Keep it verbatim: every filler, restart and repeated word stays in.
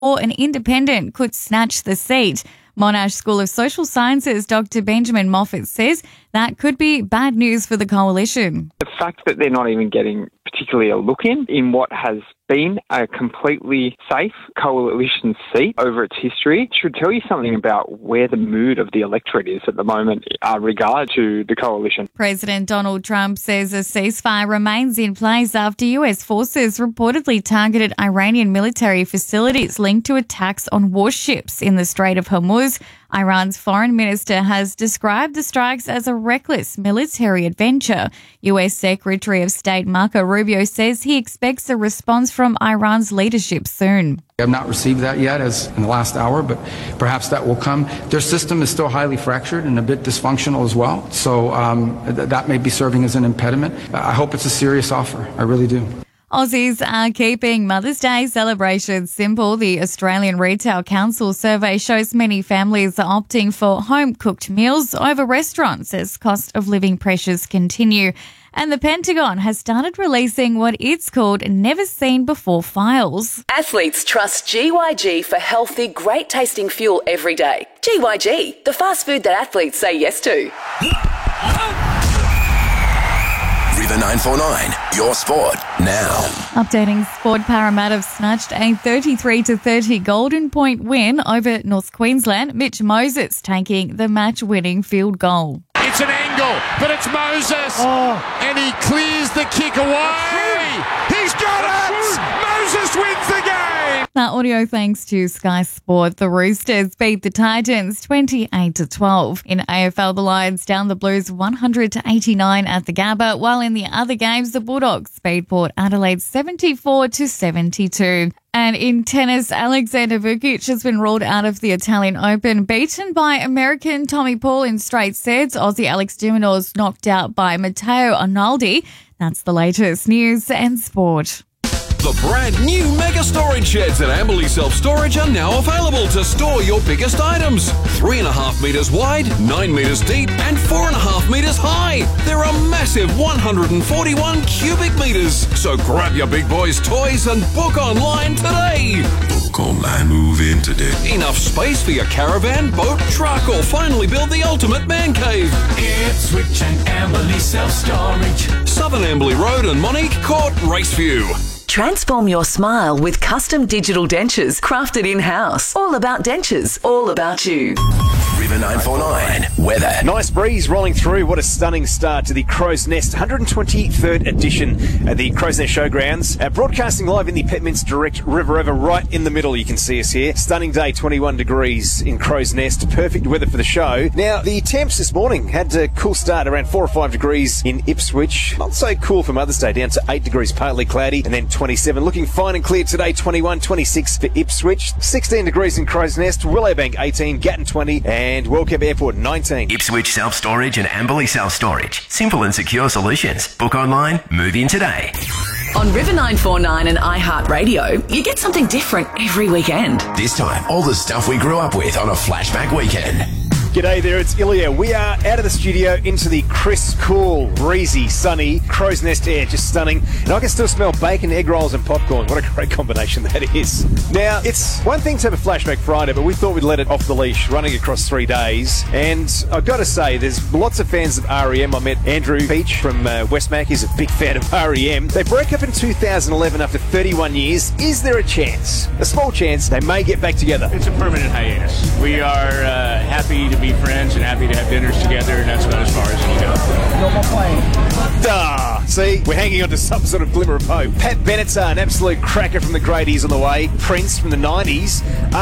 or an independent could snatch the seat. Monash School of Social Sciences Doctor Benjamin Moffat says that could be bad news for the coalition. The fact that they're not even getting particularly a look in, in what has been a completely safe coalition seat over its history should tell you something about where the mood of the electorate is at the moment uh, regard to the coalition. President Donald Trump says a ceasefire remains in place after U S forces reportedly targeted Iranian military facilities linked to attacks on warships in the Strait of Hormuz. Iran's foreign minister has described the strikes as a reckless military adventure. U S Secretary of State Marco Rubio says he expects a response from Iran's leadership soon. I have not received that yet as in the last hour, but perhaps that will come. Their system is still highly fractured and a bit dysfunctional as well, so um, th- that may be serving as an impediment. I hope it's a serious offer. I really do. Aussies are keeping Mother's Day celebrations simple. The Australian Retail Council survey shows many families are opting for home-cooked meals over restaurants as cost of living pressures continue. And the Pentagon has started releasing what it's called never-seen-before files. Athletes trust G Y G for healthy, great-tasting fuel every day. G Y G, the fast food that athletes say yes to. River nine four nine, your sport now. Updating sport, Parramatta have snatched a thirty-three to thirty Golden Point win over North Queensland. Mitch Moses taking the match-winning field goal. It's an angle, but it's Moses, oh. and he clears the kick away. He's got it! Moses wins the game! That audio thanks to Sky Sport. The Roosters beat the Titans twenty-eight to twelve. In A F L, the Lions down the Blues one hundred to eighty-nine at the Gabba, while in the other games, the Bulldogs beat Port Adelaide seventy-four to seventy-two. And in tennis, Alexander Vukic has been ruled out of the Italian Open, beaten by American Tommy Paul in straight sets. Aussie Alex de Minaur's knocked out by Matteo Arnaldi. That's the latest news and sport. The brand new Mega Storage Sheds at Amberley Self Storage are now available to store your biggest items. Three and a half metres wide, nine metres deep, and four and a half metres high. They're a massive one hundred forty-one cubic metres. So grab your big boys' toys and book online today. Book online, move in today. Enough space for your caravan, boat, truck, or finally build the ultimate man cave. Ipswich and Amberley Self Storage. Southern Amberley Road and Monique Court, Raceview. Transform your smile with custom digital dentures crafted in-house. All about dentures, all about you. River nine four nine, weather. Nice breeze rolling through. What a stunning start to the Crow's Nest one hundred twenty-third edition at the Crow's Nest Showgrounds. Uh, broadcasting live in the Petminster Direct River Ever right in the middle. You can see us here. Stunning day, twenty-one degrees in Crow's Nest. Perfect weather for the show. Now, the temps this morning had a cool start, around four or five degrees in Ipswich. Not so cool for Mother's Day, down to eight degrees, partly cloudy, and then twenty-seven. Looking fine and clear today, twenty-one, twenty-six for Ipswich, sixteen degrees in Crow's Nest, Willowbank eighteen, Gatton twenty, and Wellcamp Airport nineteen. Ipswich Self Storage and Amberley Self Storage. Simple and secure solutions. Book online, move in today. On River nine four nine and iHeartRadio, you get something different every weekend. This time, all the stuff we grew up with on a flashback weekend. G'day there, it's Ilya. We are out of the studio into the crisp, cool, breezy, sunny Crow's Nest air, just stunning. And I can still smell bacon, egg rolls and popcorn. What a great combination that is. Now, it's one thing to have a Flashback Friday, but we thought we'd let it off the leash, running across three days. And I've got to say, there's lots of fans of R E M. I met Andrew Peach from uh, Westmac. He's a big fan of R E M. They broke up in two thousand eleven after thirty-one years. Is there a chance, a small chance, they may get back together? It's a permanent hiatus. We are uh, happy to be friends and happy to have dinners together, and that's about as far as we go. No more playing. Duh. See, we're hanging on to some sort of glimmer of hope. Pat Benatar, an absolute cracker from the great years on the way. Prince from the nineties.